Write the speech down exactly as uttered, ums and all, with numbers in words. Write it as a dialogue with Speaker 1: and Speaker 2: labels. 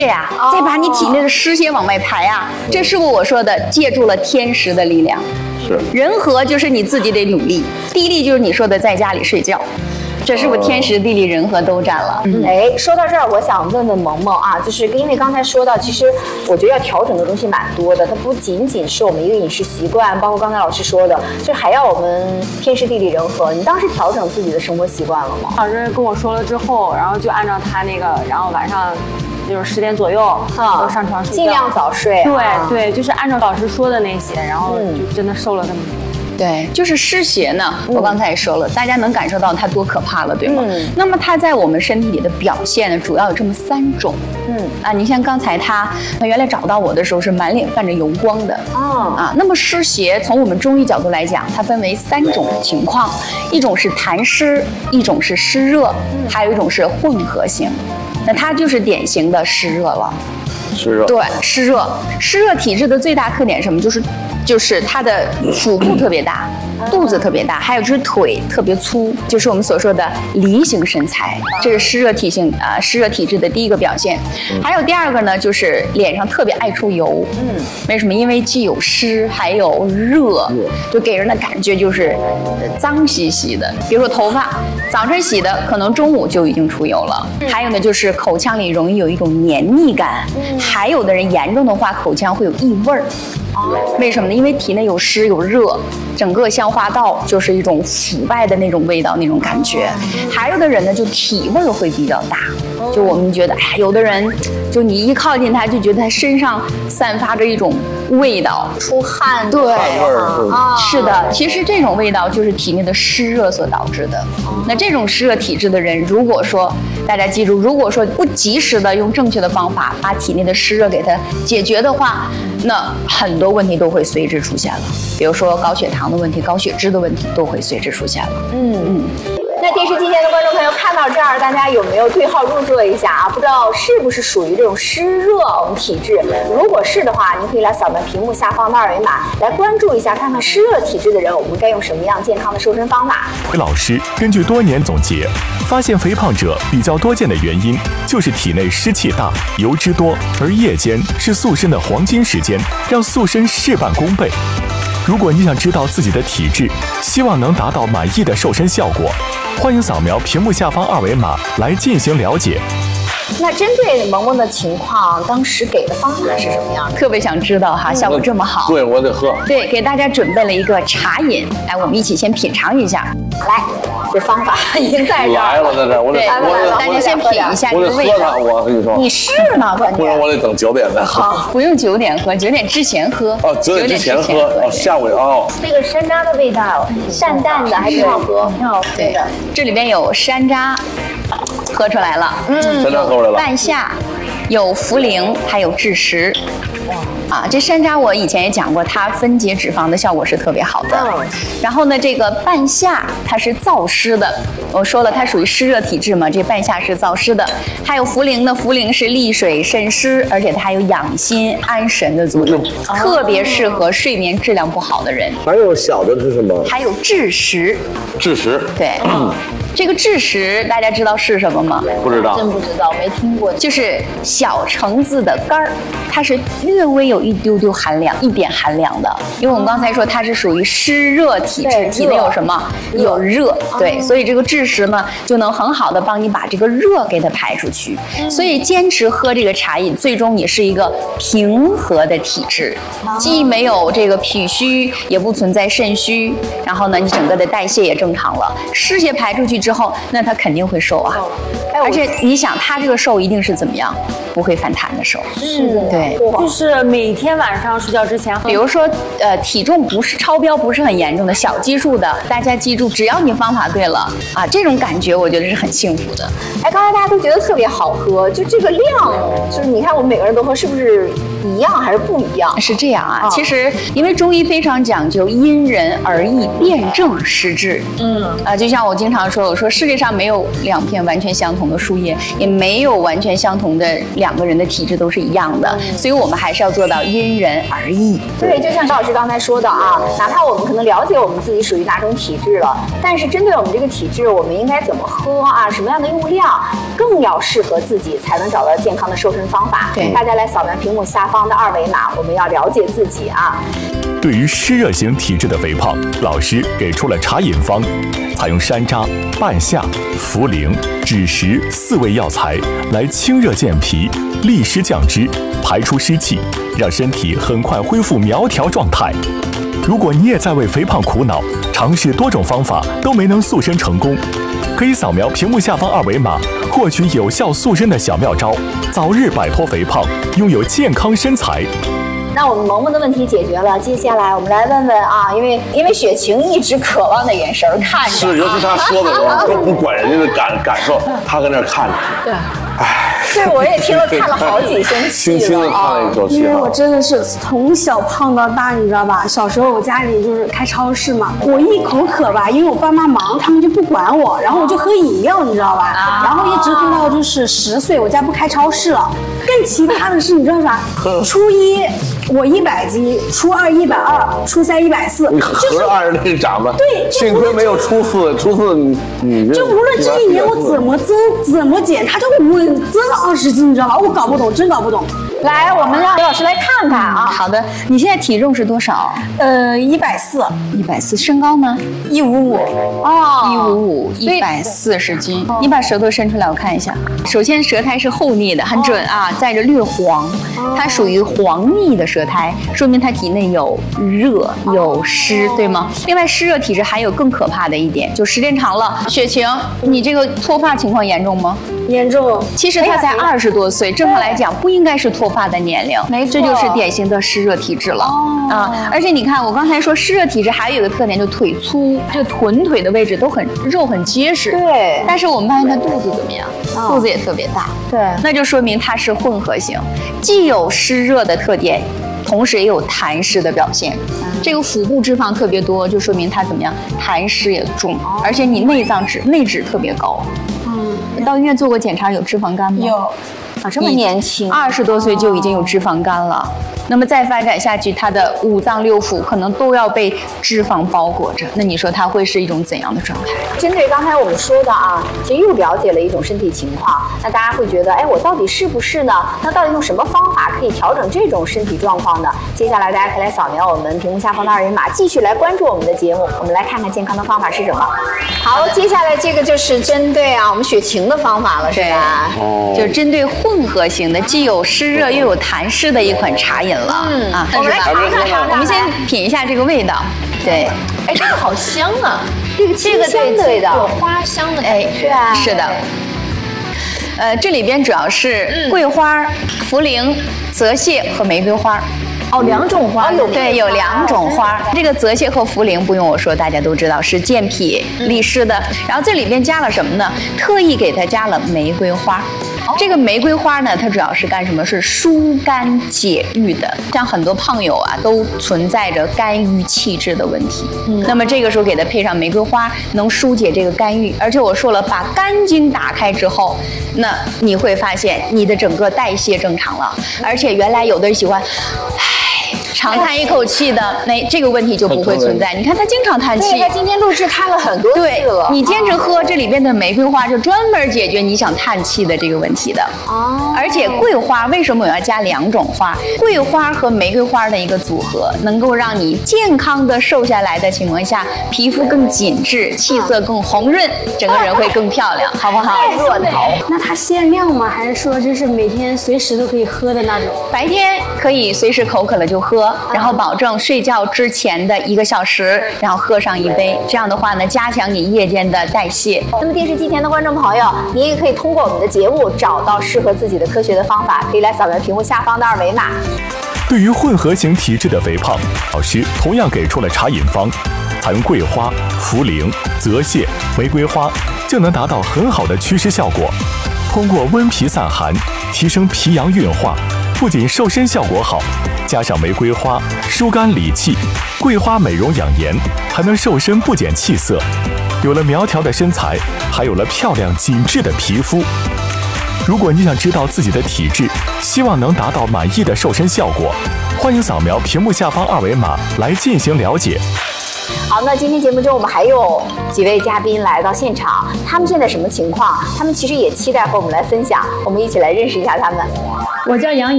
Speaker 1: 呀，再把你体内的湿邪往外排啊，这是不是我说的借助了天时的力量？
Speaker 2: 是。
Speaker 1: 人和就是你自己得努力，地利就是你说的在家里睡觉。这是不是天时地利人和都占了？
Speaker 3: 嗯，哎，说到这儿，我想问问萌萌啊，就是因为刚才说到，其实我觉得要调整的东西蛮多的，它不仅仅是我们一个饮食习惯，包括刚才老师说的，就还要我们天时地利人和。你当时调整自己的生活习惯了吗？
Speaker 4: 老师跟我说了之后，然后就按照他那个，然后晚上就是十点左右啊，都上床睡觉，
Speaker 3: 尽量早睡。
Speaker 4: 对、啊、对，就是按照老师说的那些，然后就真的瘦了这么多。
Speaker 1: 对，就是湿邪呢，我刚才也说了，大家能感受到它多可怕了，对吗？嗯、那么它在我们身体里的表现呢，主要有这么三种。嗯啊，你像刚才他，他原来找到我的时候是满脸泛着油光的。哦啊，那么湿邪从我们中医角度来讲，它分为三种情况，一种是痰湿，一种是湿热，还有一种是混合型。那它就是典型的湿热了。
Speaker 2: 湿热。
Speaker 1: 对，湿热，湿热体质的最大特点是什么？就是。就是它的腹部特别大，肚子特别大，还有就是腿特别粗，就是我们所说的梨形身材，这是湿热体性啊、呃、湿热体质的第一个表现。还有第二个呢，就是脸上特别爱出油。嗯，为什么？因为既有湿还有热，就给人的感觉就是脏兮兮的。比如说头发，早晨洗的，可能中午就已经出油了。还有呢，就是口腔里容易有一种黏腻感，还有的人严重的话，口腔会有异味儿。为什么呢？因为体内有湿有热，整个消化道就是一种腐败的那种味道，那种感觉。还有的人呢，就体味会比较大，就我们觉得，哎，有的人就你一靠近他，就觉得他身上散发着一种味道，
Speaker 3: 出汗，
Speaker 1: 对，
Speaker 2: 汗味儿
Speaker 1: 啊，是的。其实这种味道就是体内的湿热所导致的。那这种湿热体质的人，如果说大家记住，如果说不及时的用正确的方法把体内的湿热给它解决的话，那很多问题都会随之出现了，比如说高血糖的问题、高血脂的问题都会随之出现了。嗯嗯。
Speaker 3: 那电视机前的观众朋友看到这儿，大家有没有对号入座一下啊？不知道是不是属于这种湿热我们体质？如果是的话，您可以来扫描屏幕下方的二维码，来关注一下，看看湿热体质的人，我们该用什么样健康的瘦身方法。
Speaker 5: 老师根据多年总结，发现肥胖者比较多见的原因就是体内湿气大、油脂多，而夜间是塑身的黄金时间，让塑身事半功倍。如果你想知道自己的体质，希望能达到满意的瘦身效果，欢迎扫描屏幕下方二维码来进行了解。
Speaker 3: 那针对萌萌的情况，当时给的方法是什么样的？
Speaker 1: 特别想知道哈，效果这么好。
Speaker 2: 对，我得喝。
Speaker 1: 对，给大家准备了一个茶饮，来，我们一起先品尝一下。
Speaker 3: 来，这方法已经在这儿
Speaker 2: 来了，在这儿，我得，
Speaker 1: 我大家先品一下这个味道。
Speaker 2: 我跟你说，
Speaker 3: 你是吗？关键
Speaker 2: 不然我得等九点再喝。
Speaker 1: 好，不用九点喝，九点之前喝。
Speaker 2: 哦，九点之前喝，哦，下午哦。
Speaker 3: 这个山楂的味道，淡淡的，还挺好喝，挺好喝的。
Speaker 1: 这里边有山楂。喝出来了，
Speaker 2: 嗯，山楂喝出来了，
Speaker 1: 半夏，有茯苓，还有枳实。啊，这山楂我以前也讲过，它分解脂肪的效果是特别好的。嗯，然后呢，这个半夏它是燥湿的，我说了它属于湿热体质嘛，这半夏是燥湿的。还有茯苓呢，茯苓是利水渗湿，而且它还有养心安神的作用，嗯、特别适合睡眠质量不好的人。
Speaker 2: 还有小的是什么？
Speaker 1: 还有枳实。
Speaker 2: 枳实，
Speaker 1: 对。嗯这个枳实大家知道是什么吗？
Speaker 2: 不知道，
Speaker 3: 真不知道，没听过。
Speaker 1: 就是小橙子的干儿，它是略微有一丢丢寒凉，一点寒凉的。因为我们刚才说它是属于湿热体质，体内有什么？有热，对，所以这个枳实呢就能很好的帮你把这个热给它排出去。所以坚持喝这个茶饮，最终你是一个平和的体质，既没有这个脾虚，也不存在肾虚，然后呢，你整个的代谢也正常了，湿邪排出去之后，那它肯定会瘦啊。而且你想，它这个瘦一定是怎么样？不会反弹的瘦。
Speaker 3: 是的，
Speaker 1: 对，
Speaker 4: 就是每天晚上睡觉之前，
Speaker 1: 比如说，呃，体重不是超标，不是很严重的小基数的，大家记住，只要你方法对了啊，这种感觉我觉得是很幸福的。
Speaker 3: 哎，刚才大家都觉得特别好喝，就这个量，就是你看我们每个人都喝，是不是一样还是不一样？
Speaker 1: 是这样啊，哦、其实因为中医非常讲究因人而异，辩证施治。嗯，啊、呃，就像我经常说，我说世界上没有两片完全相同的输液，也没有完全相同的两个人的体质都是一样的，所以我们还是要做到因人而异。
Speaker 3: 对，就像邵老师刚才说的啊，哪怕我们可能了解我们自己属于哪种体质了，但是针对我们这个体质，我们应该怎么喝啊，什么样的用量，更要适合自己，才能找到健康的瘦身方法。
Speaker 1: 对，
Speaker 3: 大家来扫描屏幕下方的二维码，我们要了解自己啊。
Speaker 5: 对于湿热型体质的肥胖，老师给出了茶饮方，采用山楂、半夏、茯苓、枳实四味药材来清热健脾、利湿降脂、排出湿气，让身体很快恢复苗条状态。如果你也在为肥胖苦恼，尝试多种方法都没能塑身成功，可以扫描屏幕下方二维码，获取有效塑身的小妙招，早日摆脱肥胖，拥有健康身材。
Speaker 3: 那我们萌萌的问题解决了，接下来我们来问问啊，因为因为雪晴一直渴望的眼神看着，
Speaker 2: 是，尤其他说的时候都不管人家的感感受，他搁那儿看着。
Speaker 3: 对，哎，这我也听了看了好几星期了，
Speaker 2: 轻轻的叹了一口气。
Speaker 6: 因为我真的是从小胖到大，你知道吧？小时候我家里就是开超市嘛，我一口渴吧，因为我爸妈忙，他们就不管我，然后我就喝饮料，你知道吧？然后一直喝到就是十岁，我家不开超市了。更奇葩的是，你知道啥？初一我一百斤，初二一百二，初三一百四，
Speaker 2: 你合着按着那个长吧。
Speaker 6: 对，
Speaker 2: 幸亏没有初四，初四你你
Speaker 6: 就无论这一年我怎么增怎么减，它就稳增了二十斤，你知道吗？我搞不懂，真搞不懂。
Speaker 3: 来，我们让刘老师来看看啊。
Speaker 1: 好的，你现在体重是多少？
Speaker 6: 呃，一百四，
Speaker 1: 一百四。身高呢？
Speaker 6: 一五五。
Speaker 1: 哦，一五五，一百四十斤。你把舌头伸出来，我看一下。首先，舌苔是厚腻的，很准啊，带着略黄，它属于黄腻的舌苔，说明它体内有热有湿，对吗？另外，湿热体质还有更可怕的一点，就时间长了，雪晴，你这个脱发情况严重吗？
Speaker 6: 严重。
Speaker 1: 其实他才二十多岁，正常来讲不应该是脱发的年龄，
Speaker 3: 没错，
Speaker 1: 这就是典型的湿热体质了。哦啊，而且你看，我刚才说湿热体质还有一个特点，就腿粗，这臀腿的位置都很肉很结实。
Speaker 3: 对，
Speaker 1: 但是我们发现他肚子怎么样？哦、肚子也特别大。
Speaker 3: 对，
Speaker 1: 那就说明它是混合型，既有湿热的特点，同时也有痰湿的表现。嗯、这个腹部脂肪特别多，就说明它怎么样？痰湿也重，哦、而且你内脏脂内脂特别高。嗯，到医院做过检查，有脂肪肝吗？
Speaker 6: 有。
Speaker 3: 啊，这么年轻，
Speaker 1: 二十多岁就已经有脂肪肝了。那么再发展下去，他的五脏六腑可能都要被脂肪包裹着。那你说他会是一种怎样的状态？
Speaker 3: 针对刚才我们说的啊，其实又了解了一种身体情况。那大家会觉得，哎，我到底是不是呢？那到底用什么方法可以调整这种身体状况呢？接下来大家可以来扫描我们屏幕下方的二维码，继续来关注我们的节目。我们来看看健康的方法是什么。好，接下来这个就是针对啊我们雪晴的方法了，是吧？
Speaker 2: 哦，
Speaker 1: 就是针对混合型的，既有湿热又有痰湿的一款茶饮了。嗯啊，
Speaker 3: 我们来尝尝尝尝，
Speaker 1: 我们先品一下这个味道。对，
Speaker 4: 哎，这个好香啊！
Speaker 3: 这个清香的味道，
Speaker 4: 有花香的，
Speaker 1: 哎，
Speaker 3: 是吧？
Speaker 1: 是的。呃，这里边主要是桂花、茯苓、泽泻和玫瑰花。
Speaker 3: 哦，两种花有
Speaker 1: 对，有两种花。这个泽泻和茯苓不用我说，大家都知道是健脾利湿的。然后这里边加了什么呢？特意给它加了玫瑰花。这个玫瑰花呢，它主要是干什么？是疏肝解郁的。像很多胖友啊，都存在着肝郁气滞的问题。嗯，那么这个时候给它配上玫瑰花，能疏解这个肝郁。而且我说了，把肝经打开之后，那你会发现你的整个代谢正常了。而且原来有的人喜欢，唉，长叹一口气的，那这个问题就不会存在。你看他经常叹气，
Speaker 3: 他今天录制看了很多次了。
Speaker 1: 你坚持喝这里边的玫瑰花，就专门解决你想叹气的这个问题的。哦，而且桂花为什么我要加两种花？桂花和玫瑰花的一个组合，能够让你健康的瘦下来的情况下，皮肤更紧致，气色更红润，整个人会更漂亮，好不好？
Speaker 3: 热闹。
Speaker 6: 那它限量吗？还是说就是每天随时都可以喝的那种？
Speaker 1: 白天可以随时口渴了就喝，然后保证睡觉之前的一个小时，然后喝上一杯。这样的话呢，加强你夜间的代谢。
Speaker 3: 那么电视机前的观众朋友，您也可以通过我们的节目找到适合自己的科学的方法，可以来扫描屏幕下方的二维码。
Speaker 5: 对于混合型体质的肥胖，老师同样给出了茶饮方，采用桂花、茯苓、泽泻、玫瑰花，就能达到很好的祛湿效果。通过温脾散寒，提升脾阳运化，不仅瘦身效果好，加上玫瑰花疏肝理气，桂花美容养颜，还能瘦身不减气色。 有了苗条的身材，还有了漂亮紧致的皮肤。如果你想知道自己的体质，希望能达到满意的瘦身效果，欢迎扫描屏幕下方二维码来进行了解。
Speaker 3: 好，那今天节目中我们还有几位嘉宾来到现场，他们现在什么情况？他们其实也期待和我们来分享，我们一起来认识一下他们。
Speaker 7: 我叫杨颖。